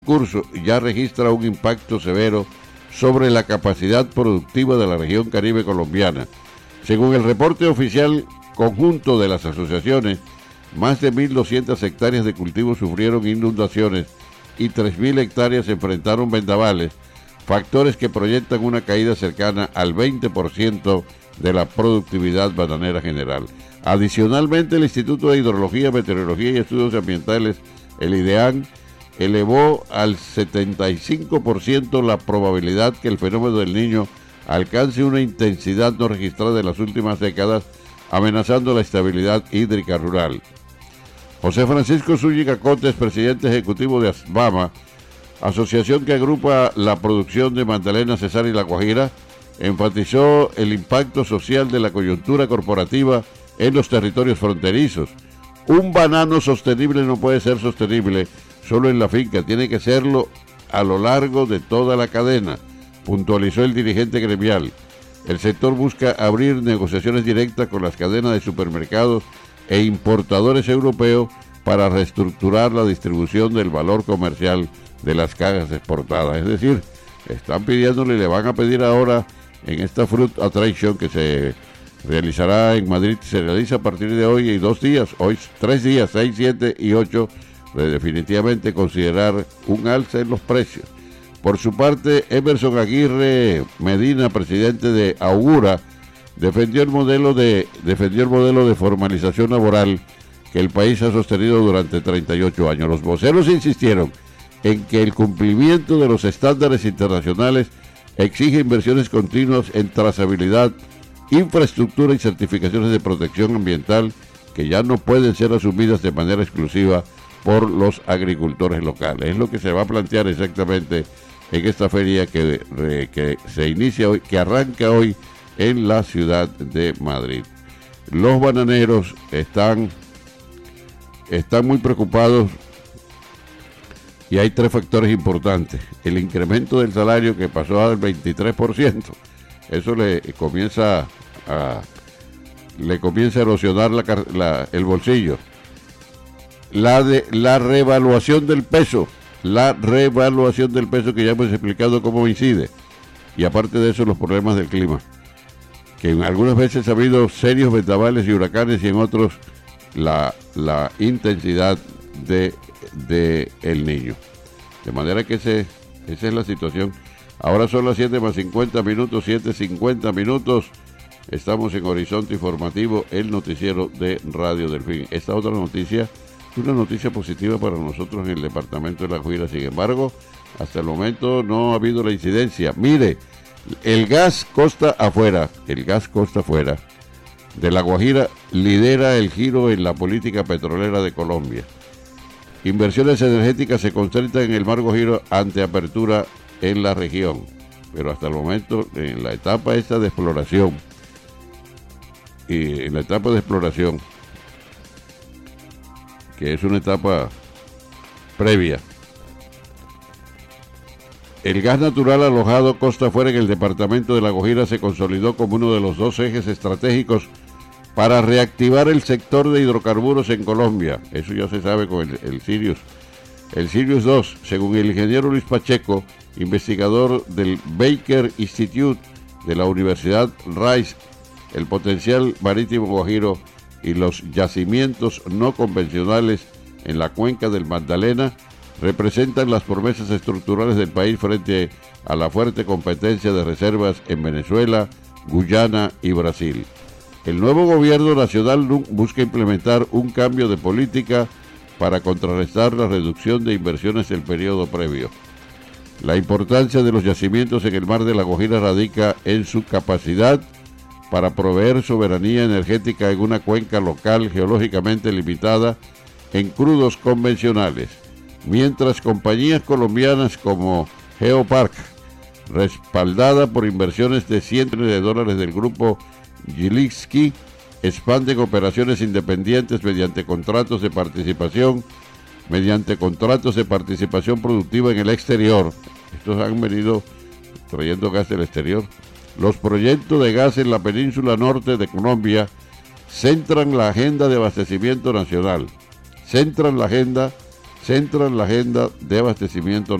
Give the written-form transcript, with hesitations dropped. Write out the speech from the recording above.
curso ya registra un impacto severo sobre la capacidad productiva de la región caribe colombiana. Según el reporte oficial conjunto de las asociaciones, más de 1.200 hectáreas de cultivo sufrieron inundaciones y 3.000 hectáreas enfrentaron vendavales, factores que proyectan una caída cercana al 20% de la productividad bananera general. Adicionalmente, el Instituto de Hidrología, Meteorología y Estudios Ambientales, el IDEAM, elevó al 75% la probabilidad que el fenómeno del Niño alcance una intensidad no registrada en las últimas décadas, amenazando la estabilidad hídrica rural. José Francisco Zúñiga Cotes, presidente ejecutivo de ASBAMA, asociación que agrupa la producción de Magdalena, Cesar y La Guajira, enfatizó el impacto social de la coyuntura corporativa en los territorios fronterizos. Un banano sostenible no puede ser sostenible solo en la finca, tiene que serlo a lo largo de toda la cadena, puntualizó el dirigente gremial. El sector busca abrir negociaciones directas con las cadenas de supermercados e importadores europeos para reestructurar la distribución del valor comercial de las cajas exportadas. Es decir, están pidiéndole y le van a pedir ahora en esta Fruit Attraction que se realizará en Madrid, se realiza a partir de hoy y 2 días, hoy 3 días, 6, 7 y 8, definitivamente considerar un alza en los precios. Por su parte, Emerson Aguirre Medina, presidente de Augura, defendió el modelo de formalización laboral que el país ha sostenido durante 38 años. Los voceros insistieron en que el cumplimiento de los estándares internacionales exige inversiones continuas en trazabilidad, infraestructura y certificaciones de protección ambiental que ya no pueden ser asumidas de manera exclusiva por los agricultores locales. Es lo que se va a plantear exactamente en esta feria que se inicia hoy, que arranca hoy en la ciudad de Madrid. Los bananeros están muy preocupados y hay 3 factores importantes. El incremento del salario que pasó al 23%, eso le comienza a erosionar el bolsillo. La revaluación del peso que ya hemos explicado cómo incide, y aparte de eso los problemas del clima, que en algunas veces ha habido serios vendavales y huracanes y en otros la intensidad de El Niño. De manera que esa es la situación. Ahora son las 7:50 minutos, 7:50 minutos. Estamos en Horizonte Informativo, el noticiero de Radio Delfín. Esta otra noticia es una noticia positiva para nosotros en el departamento de La Guajira. Sin embargo, hasta el momento no ha habido la incidencia. Mire, el gas costa afuera de La Guajira lidera el giro en la política petrolera de Colombia. Inversiones energéticas se concentran en el Mar Guajiro ante apertura en la región, pero hasta el momento en la etapa esta de exploración que es una etapa previa, el gas natural alojado costa afuera en el departamento de La Guajira se consolidó como uno de los 2 ejes estratégicos para reactivar el sector de hidrocarburos en Colombia. Eso ya se sabe con el Sirius. El Sirius 2, según el ingeniero Luis Pacheco, investigador del Baker Institute de la Universidad Rice, el potencial marítimo guajiro y los yacimientos no convencionales en la cuenca del Magdalena representan las promesas estructurales del país frente a la fuerte competencia de reservas en Venezuela, Guyana y Brasil. El nuevo gobierno nacional busca implementar un cambio de política para contrarrestar la reducción de inversiones del periodo previo. La importancia de los yacimientos en el Mar de La Guajira radica en su capacidad para proveer soberanía energética en una cuenca local geológicamente limitada en crudos convencionales, mientras compañías colombianas como Geopark, respaldada por inversiones de cientos de dólares del grupo Gilinski, expanden operaciones independientes mediante contratos de participación productiva en el exterior. Estos han venido trayendo gas del exterior. Los proyectos de gas en la península norte de Colombia centran la agenda de abastecimiento nacional, centran la agenda centran la agenda de abastecimiento